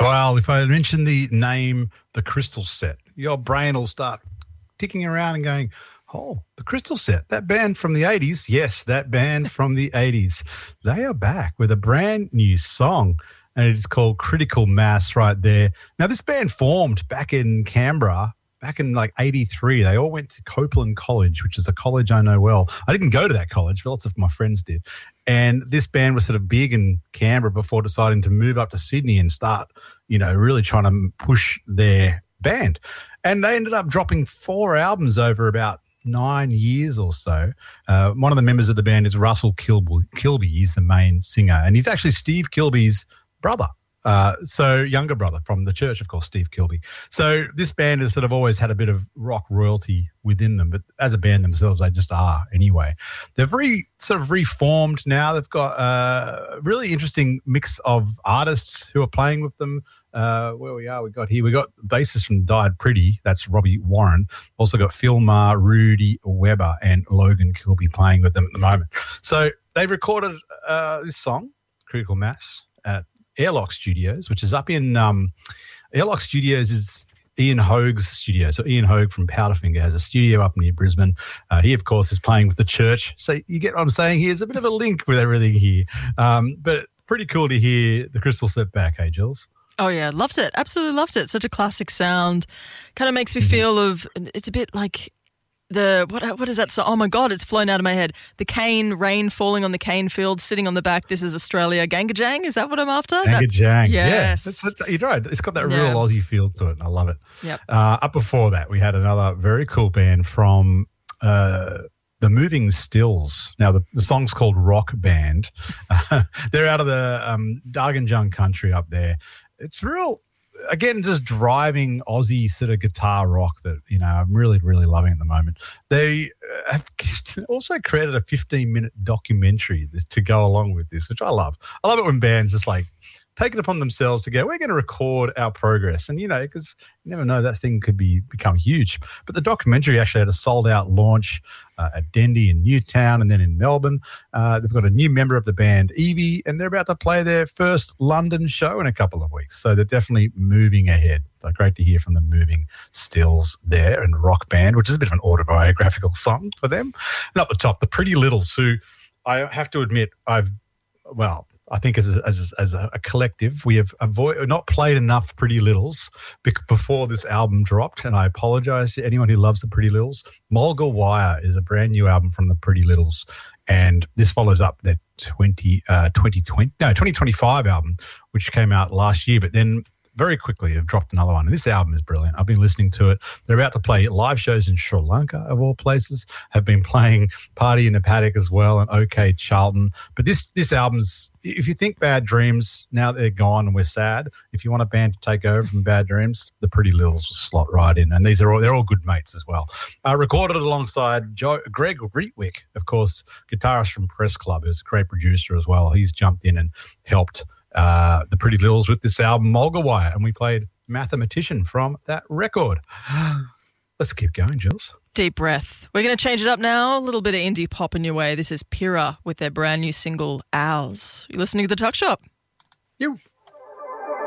Well, if I mention the name The Crystal Set, your brain will start ticking around and going, oh, The Crystal Set, that band from the 80s. Yes, that band from the 80s. They are back with a brand new song, and it is called Critical Mass right there. Now, this band formed back in Canberra back in like 83. They all went to Copeland College, which is a college I know well. I didn't go to that college, but lots of my friends did. And this band was sort of big in Canberra before deciding to move up to Sydney and start, really trying to push their band. And they ended up dropping 4 albums over about 9 years or so. One of the members of the band is Russell Kilby. He's the main singer. And he's actually Steve Kilby's brother. So younger brother from the church, of course, Steve Kilby. So this band has sort of always had a bit of rock royalty within them, but as a band themselves, they just are anyway. They're very sort of reformed now. They've got a really interesting mix of artists who are playing with them. Where we got bassist from Died Pretty, that's Robbie Warren. Also got Phil Marr, Rudy Weber, and Logan Kilby playing with them at the moment. So they've recorded this song, Critical Mass, at Airlock Studios, which is up in Airlock Studios is Ian Hoag's studio. So Ian Hoag from Powderfinger has a studio up near Brisbane. He, of course, is playing with the church. So you get what I'm saying here? There's a bit of a link with everything here. But pretty cool to hear the Crystal Set back, hey, Jules? Oh, yeah, loved it. Absolutely loved it. Such a classic sound. Kind of makes me feel it's a bit like what is that song? Oh, my God, it's flown out of my head. The cane, rain falling on the cane field, sitting on the back. This is Australia. Gangajang, is that what I'm after? Gangajang, yes. Yeah. You're right. It's got that real Aussie feel to it, and I love it. Yep. Up before that, we had another very cool band from the Moving Stills. Now, the song's called Rock Band. They're out of the Darganjung country up there. It's real, again, just driving Aussie sort of guitar rock that, I'm really, really loving at the moment. They have also created a 15-minute documentary to go along with this, which I love. I love it when bands just like take it upon themselves to go, we're going to record our progress. And, because you never know, that thing could become huge. But the documentary actually had a sold-out launch at Dendy in Newtown and then in Melbourne. They've got a new member of the band, Evie, and they're about to play their first London show in a couple of weeks. So they're definitely moving ahead. So great to hear from the Moving Stills there and Rock Band, which is a bit of an autobiographical song for them. And up the top, the Pretty Littles, who I have to admit I think as a collective, we have not played enough Pretty Littles before this album dropped, and I apologise to anyone who loves the Pretty Littles. Mulga Wire is a brand new album from the Pretty Littles, and this follows up their 2025 album, which came out last year, but then very quickly have dropped another one. And this album is brilliant. I've been listening to it. They're about to play live shows in Sri Lanka, of all places, have been playing Party in the Paddock as well and OK Charlton. But this album's, if you think Bad Dreams, now they're gone and we're sad, if you want a band to take over from Bad Dreams, the Pretty Littles will slot right in. And they're all good mates as well. Recorded alongside Greg Reitwick, of course, guitarist from Press Club, who's a great producer as well. He's jumped in and helped the Pretty Littles with this album, Mulga Wire, and we played Mathematician from that record. Let's keep going, Jules. Deep breath. We're going to change it up now. A little bit of indie pop in your way. This is Pyrrha with their brand new single, Owls. You're listening to The Tuck Shop. You.